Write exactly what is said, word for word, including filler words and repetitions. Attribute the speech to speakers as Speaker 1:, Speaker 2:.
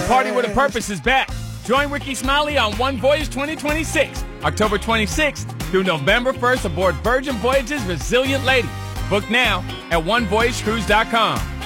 Speaker 1: Party with a Purpose is back. Join Ricky Smiley on One Voyage twenty twenty-six, October twenty-sixth through November first aboard Virgin Voyages Resilient Lady. Book now at one voyage cruise dot com.